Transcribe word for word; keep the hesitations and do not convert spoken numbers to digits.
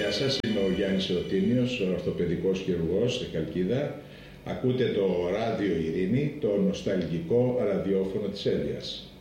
Γεια σας, είμαι ο Γιάννης Ερωτήνιος, ορθοπαιδικός χειρουργός στη Χαλκίδα. Ακούτε το Ράδιο Ειρήνη, το νοσταλγικό ραδιόφωνο της Έλειας.